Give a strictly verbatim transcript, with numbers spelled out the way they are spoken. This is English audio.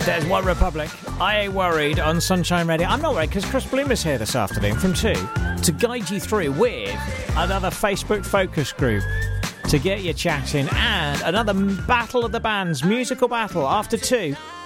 There's One Republic. I Ain't Worried on Sunshine Radio. I'm not worried because Chris Bloom is here this afternoon from two to guide you through with another Facebook focus group to get you chatting and another battle of the bands, musical battle after two